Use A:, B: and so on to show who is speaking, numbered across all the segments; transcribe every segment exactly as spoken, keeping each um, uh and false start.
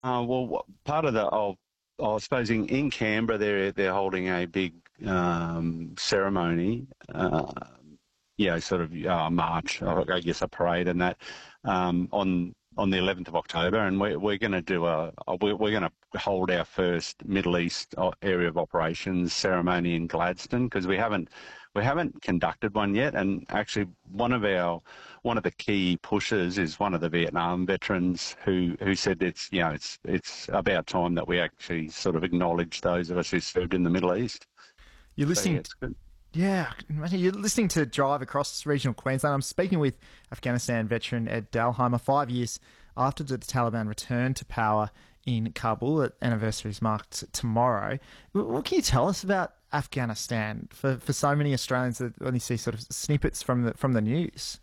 A: Uh, well, what- part of the, oh, I suppose in, in Canberra they're they're holding a big um, ceremony, uh, yeah, sort of uh, march, I I guess a parade and that um, on on the eleventh of October, and we're we're going to do a a- we're, we're going to hold our first Middle East o- area of operations ceremony in Gladstone because we haven't we haven't conducted one yet, and actually one of our one of the key pushers is one of the Vietnam veterans who who said it's you know it's it's about time that we actually sort of acknowledge those of us who served in the Middle East.
B: You're
A: So yeah,
B: listening.
A: it's good.
B: Yeah, imagine you're listening to Drive across regional Queensland. I'm speaking with Afghanistan veteran Ed Dalheimer five years after the Taliban returned to power in Kabul. The anniversary is marked tomorrow. What can you tell us about Afghanistan for, for so many Australians that only see sort of snippets from the from the news?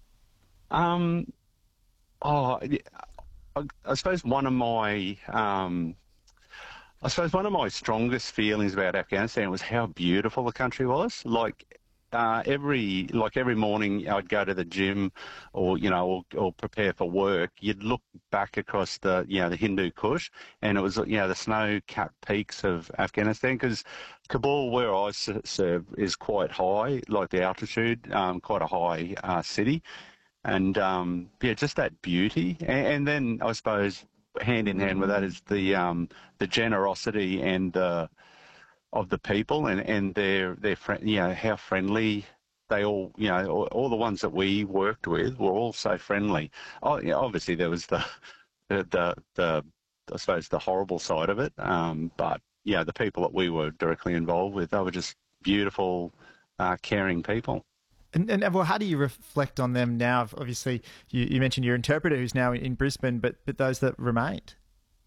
A: Um, oh, yeah, I, I suppose one of my um, I suppose one of my strongest feelings about Afghanistan was how beautiful the country was. Like uh, every like every morning, I'd go to the gym, or you know, or, or prepare for work. You'd look back across the you know the Hindu Kush, and it was you know the snow-capped peaks of Afghanistan because Kabul, where I s- serve, is quite high, like the altitude, um, quite a high uh, city and um, yeah, just that beauty, and, and then I suppose hand in hand with that is the um, the generosity and the of the people and and their their friend, you know, how friendly they all, you know, all, all the ones that we worked with were all so friendly. Oh, yeah, obviously there was the the the, the I suppose the horrible side of it, um, but yeah, the people that we were directly involved with, they were just beautiful, uh, caring people.
B: And, and well, how do you reflect on them now? Obviously, you, you mentioned your interpreter who's now in Brisbane, but but those that remained.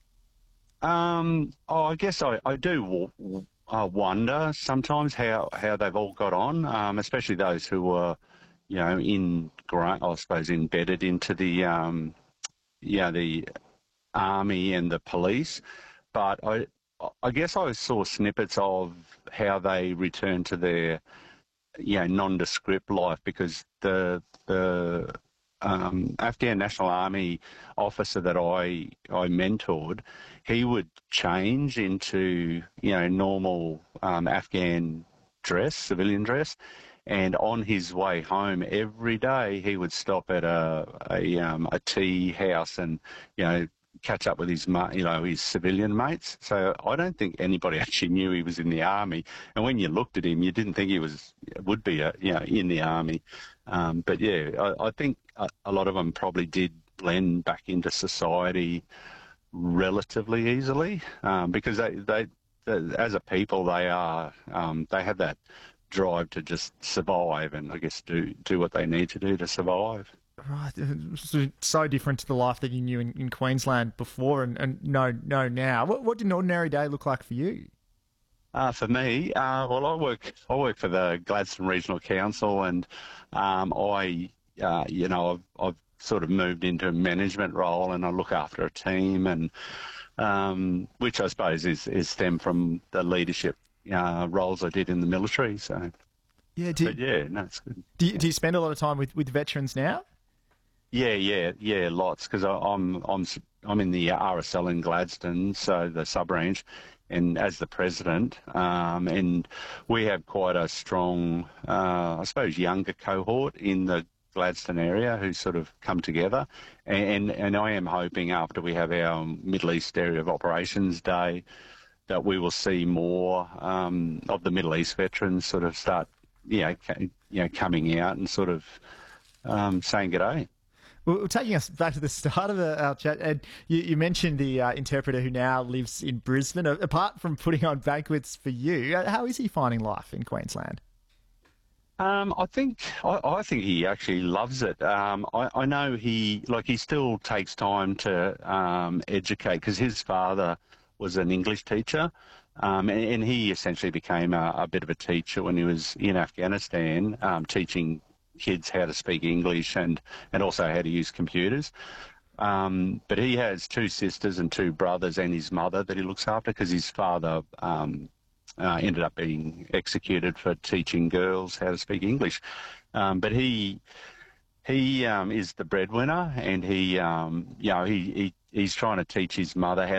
A: Um, oh, I guess I, I do w- w- uh, wonder sometimes how, how they've all got on, um, especially those who were, you know, in, gra- I suppose, embedded into the, um, yeah, the army and the police. But I, I guess I saw snippets of how they returned to their you know, nondescript life because the the um, Afghan National Army officer that I I mentored, he would change into you know normal um, Afghan dress, civilian dress, and on his way home every day he would stop at a a, um, a tea house and you know catch up with his ma- you know his civilian mates. So I don't think anybody actually knew he was in the army. And when you looked at him, you didn't think he was would be a, you know in the army. Um, but yeah, I, I think a, a lot of them probably did blend back into society relatively easily um, because they, they, they, as a people, they are um, they have that drive to just survive and I guess do do what they need to do to survive.
B: Right, so so different to the life that you knew in, in Queensland before, and, and no, no now. What, what did an ordinary day look like for you?
A: Uh, for me, uh, well, I work I work for the Gladstone Regional Council, and um, I, uh, you know, I've, I've sort of moved into a management role, and I look after a team, and um, which I suppose is is stem from the leadership uh, roles I did in the military. So,
B: Yeah, do,
A: but yeah, no, it's good.
B: do, you,
A: Yeah.
B: do you spend a lot of time with, with veterans now?
A: Yeah, yeah, yeah, lots because I'm I'm s- I'm in the R S L in Gladstone, so the sub range, and as the president, um, and we have quite a strong, uh, I suppose, younger cohort in the Gladstone area who sort of come together, and and I am hoping after we have our Middle East Area of Operations Day that we will see more um, of the Middle East veterans sort of start, you know, ca- you know, coming out and sort of um, saying good day.
B: Well, taking us back to the start of the, our chat, and you, you mentioned the uh, interpreter who now lives in Brisbane. A- Apart from putting on banquets for you, uh, how is he finding life in Queensland?
A: Um, I think I, I think he actually loves it. Um, I, I know he like he still takes time to um, educate because his father was an English teacher, um, and, and he essentially became a, a bit of a teacher when he was in Afghanistan, um, teaching kids how to speak English and and also how to use computers. Um, but he has two sisters and two brothers and his mother that he looks after because his father um, uh, ended up being executed for teaching girls how to speak English. Um, but he he um, is the breadwinner, and he, um, you know, he, he he's trying to teach his mother how